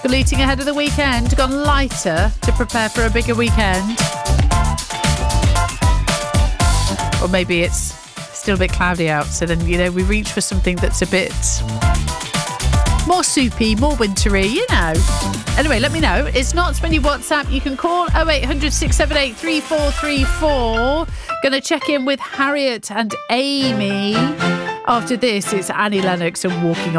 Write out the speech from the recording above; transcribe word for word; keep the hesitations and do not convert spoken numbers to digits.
Gluting ahead of the weekend, gone lighter to prepare for a bigger weekend. Or maybe it's still a bit cloudy out, so then, you know, we reach for something that's a bit more soupy, more wintry, you know. Anyway, let me know. It's not when you WhatsApp. You can call oh eight hundred, six seven eight, three four three four. Gonna check in with Harriet and Amy. After this, it's Annie Lennox and Walking on